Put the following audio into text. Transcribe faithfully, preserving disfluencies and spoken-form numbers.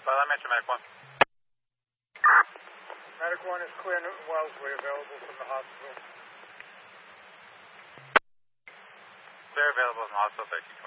Well, I mentioned Medic one. Medic one is clear. Newton Wellesley available from the hospital. Clear available from the hospital, thank you.